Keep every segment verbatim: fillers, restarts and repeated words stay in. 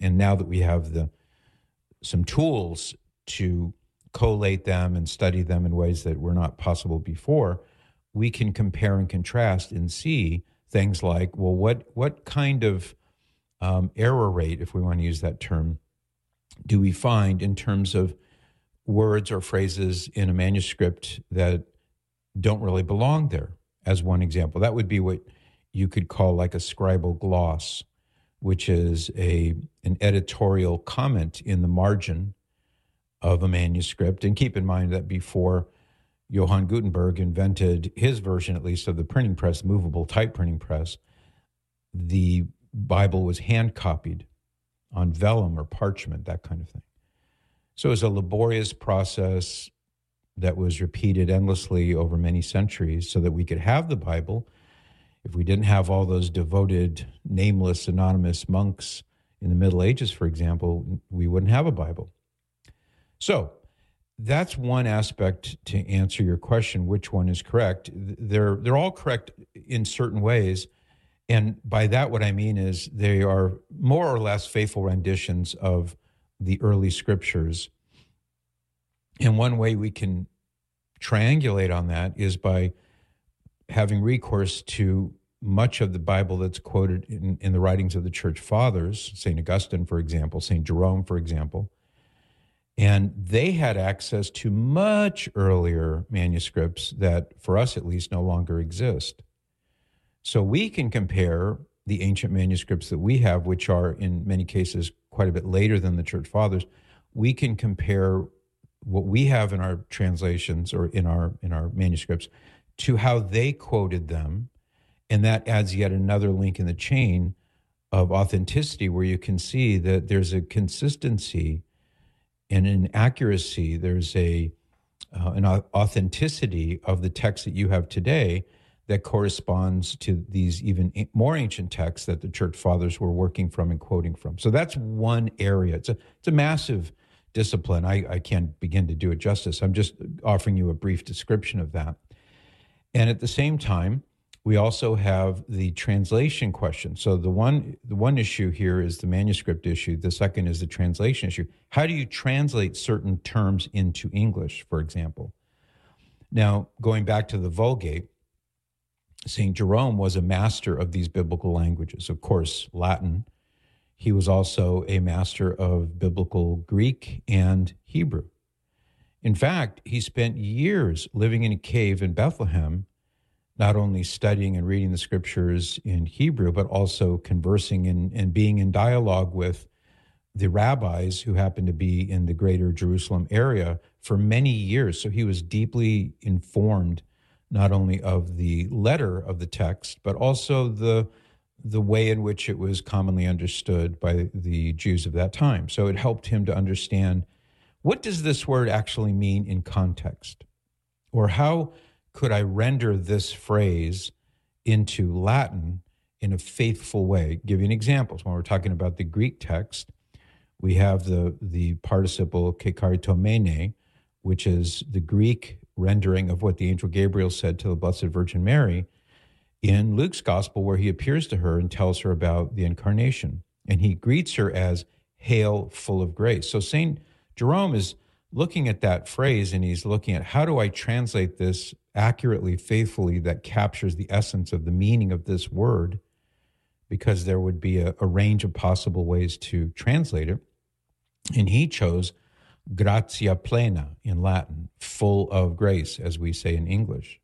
And now that we have the some tools to collate them and study them in ways that were not possible before, we can compare and contrast and see things like, well, what what kind of um, error rate, if we want to use that term, do we find in terms of words or phrases in a manuscript that don't really belong there, as one example. That would be what you could call like a scribal gloss, which is a an editorial comment in the margin of a manuscript. And keep in mind that before Johann Gutenberg invented his version, at least, of the printing press, movable type printing press, the Bible was hand copied on vellum or parchment, that kind of thing. So it was a laborious process that was repeated endlessly over many centuries so that we could have the Bible. If we didn't have all those devoted, nameless, anonymous monks in the Middle Ages, for example, we wouldn't have a Bible. So that's one aspect to answer your question, which one is correct. They're, they're all correct in certain ways. And by that, what I mean is they are more or less faithful renditions of the early scriptures. And one way we can triangulate on that is by having recourse to much of the Bible that's quoted in, in the writings of the church fathers, Saint Augustine, for example, Saint Jerome, for example. And they had access to much earlier manuscripts that, for us at least, no longer exist. So we can compare the ancient manuscripts that we have, which are in many cases quite a bit later than the church fathers. We can compare what we have in our translations or in our in our manuscripts to how they quoted them, and that adds yet another link in the chain of authenticity, where you can see that there's a consistency and an accuracy, there's a uh, an authenticity of the text that you have today that corresponds to these even more ancient texts that the church fathers were working from and quoting from. So that's one area. It's a it's a massive discipline. I, I can't begin to do it justice. I'm just offering you a brief description of that. And at the same time, we also have the translation question. So the one the one issue here is the manuscript issue. The second is the translation issue. How do you translate certain terms into English, for example? Now, going back to the Vulgate, Saint Jerome was a master of these biblical languages. Of course, Latin. He was also a master of biblical Greek and Hebrew. In fact, he spent years living in a cave in Bethlehem, not only studying and reading the scriptures in Hebrew, but also conversing and, and being in dialogue with the rabbis who happened to be in the greater Jerusalem area for many years. So he was deeply informed not only of the letter of the text, but also the the way in which it was commonly understood by the Jews of that time. So it helped him to understand, what does this word actually mean in context? Or how could I render this phrase into Latin in a faithful way? Give you an example. When we're talking about the Greek text, we have the, the participle kekaritomene, which is the Greek rendering of what the angel Gabriel said to the Blessed Virgin Mary in Luke's gospel, where he appears to her and tells her about the incarnation. And he greets her as, "Hail, full of grace." So Saint Jerome is looking at that phrase, and he's looking at, how do I translate this accurately, faithfully, that captures the essence of the meaning of this word? Because there would be a, a range of possible ways to translate it. And he chose gratia plena in Latin, full of grace, as we say in English.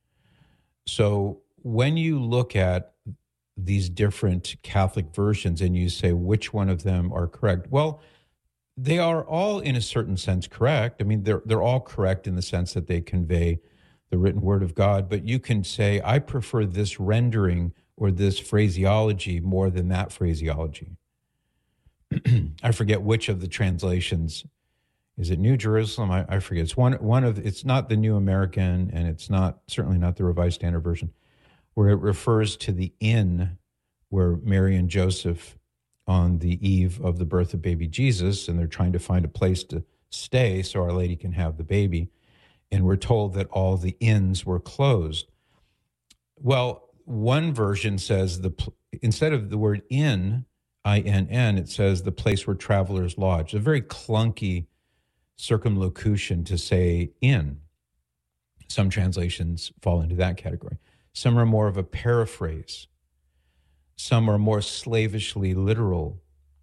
So when you look at these different Catholic versions and you say which one of them are correct, well, they are all in a certain sense correct. I mean, they're they're all correct in the sense that they convey the written word of God, but you can say, I prefer this rendering or this phraseology more than that phraseology. I forget which of the translations. Is it New Jerusalem? I, I forget. It's one one of. It's not the New American, and it's not certainly not the Revised Standard Version, where it refers to the inn where Mary and Joseph, on the eve of the birth of baby Jesus, and they're trying to find a place to stay so Our Lady can have the baby, and we're told that all the inns were closed. Well, one version says the instead of the word inn, I N N, it says the place where travelers lodge. A very clunky circumlocution to say inn. Some translations fall into that category. Some are more of a paraphrase. Some are more slavishly literal.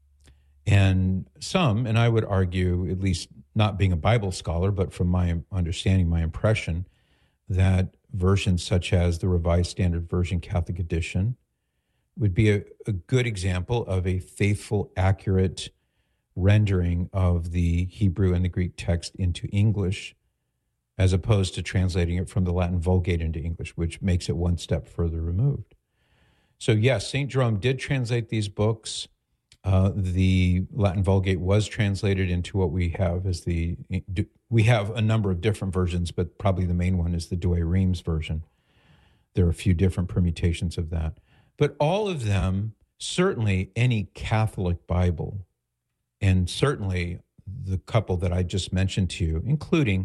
And some, and I would argue, at least not being a Bible scholar, but from my understanding, my impression, that versions such as the Revised Standard Version Catholic Edition would be a, a good example of a faithful, accurate rendering of the Hebrew and the Greek text into English, as opposed to translating it from the Latin Vulgate into English, which makes it one step further removed. So yes, Saint Jerome did translate these books. Uh, the Latin Vulgate was translated into what we have as the, we have a number of different versions, but probably the main one is the Douay-Rheims version. There are a few different permutations of that. But all of them, certainly any Catholic Bible, and certainly the couple that I just mentioned to you, including,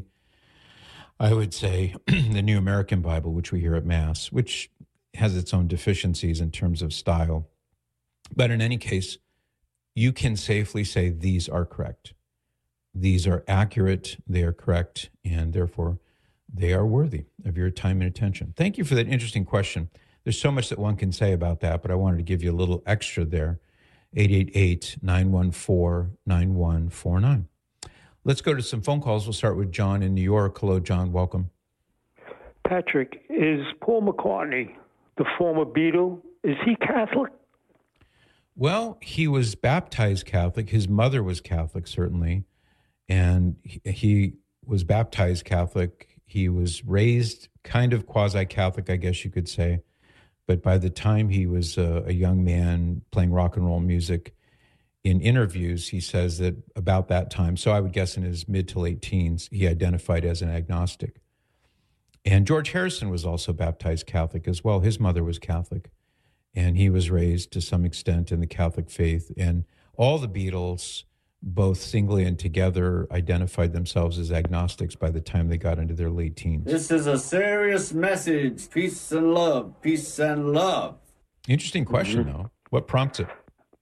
I would say, the New American Bible, which we hear at Mass, which has its own deficiencies in terms of style. But in any case, you can safely say these are correct. These are accurate, they are correct, and therefore they are worthy of your time and attention. Thank you for that interesting question. There's so much that one can say about that, but I wanted to give you a little extra there. eight eight eight, nine one four, nine one four nine. Let's go to some phone calls. We'll start with John in New York. Hello, John. Welcome. Patrick, is Paul McCartney, the former Beatle, is he Catholic? Well, he was baptized Catholic. His mother was Catholic, certainly, and he, he was baptized Catholic. He was raised kind of quasi-Catholic, I guess you could say. But by the time he was a, a young man playing rock and roll music, in interviews, he says that about that time, so I would guess in his mid to late teens, he identified as an agnostic. And George Harrison was also baptized Catholic as well. His mother was Catholic, and he was raised to some extent in the Catholic faith. And all the Beatles, both singly and together, identified themselves as agnostics by the time they got into their late teens. This is a serious message. Peace and love. Peace and love. Interesting question, mm-hmm. though. What prompts it?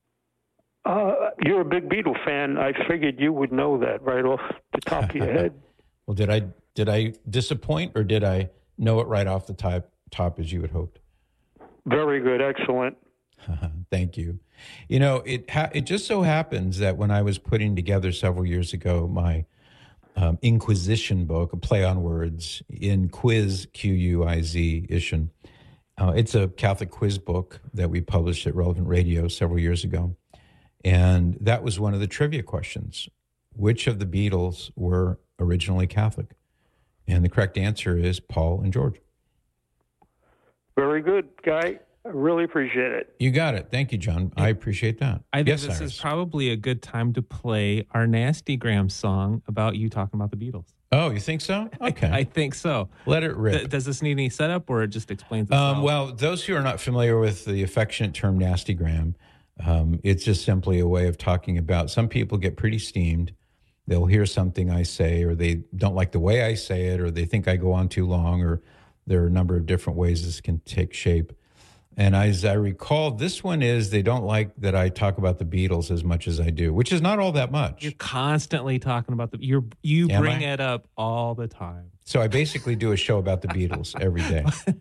Uh, you're a big Beatle fan. I figured you would know that right off the top of your head. Well, did I did I disappoint, or did I know it right off the top, top as you had hoped? Very good. Excellent. Thank you. You know, it ha- it just so happens that when I was putting together several years ago my um, Inquisition book, a play on words, in quiz, Q U I Z, Ishin. Uh, it's a Catholic quiz book that we published at Relevant Radio several years ago. And that was one of the trivia questions. Which of the Beatles were originally Catholic? And the correct answer is Paul and George. Very good, Guy. I really appreciate it. You got it. Thank you, John. I appreciate that. I think yes, this Cyrus. is probably a good time to play our Nastygram song about you talking about the Beatles. Oh, you think so? Okay. I, I think so. Let it rip. Th- does this need any setup, or it just explains itself? Um, well, those who are not familiar with the affectionate term Nastygram, um, it's just simply a way of talking about, some people get pretty steamed. They'll hear something I say, or they don't like the way I say it, or they think I go on too long, or there are a number of different ways this can take shape. And as I recall, this one is they don't like that I talk about the Beatles as much as I do, which is not all that much. You're constantly talking about the you you Am bring I? it up all the time. So I basically do a show about the Beatles every day.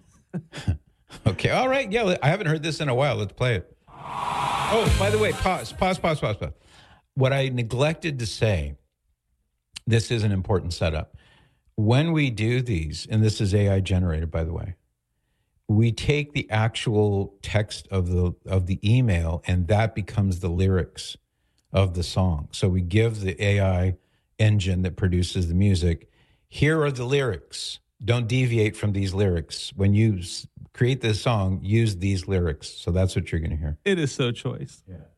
Okay, all right. Yeah, I haven't heard this in a while. Let's play it. Oh, by the way, pause, pause, pause, pause, pause. What I neglected to say, this is an important setup. When we do these, and this is A I generated, by the way, we take the actual text of the of the email, and that becomes the lyrics of the song. So we give the A I engine that produces the music, here are the lyrics. Don't deviate from these lyrics. When you create this song, use these lyrics. So that's what you're going to hear. It is so choice. Yeah.